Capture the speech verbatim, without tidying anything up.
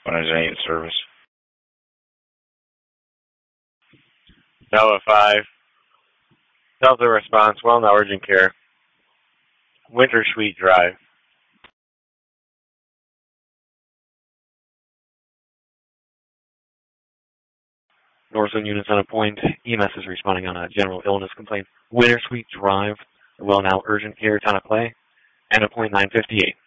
one oh eight service. Delta five. Delta response, well, now urgent care. Winter Suite Drive. Northland units on a point. E M S is responding on a general illness complaint. Winter Suite Drive, well, now urgent care, ton of play. And a point nine fifty-eight.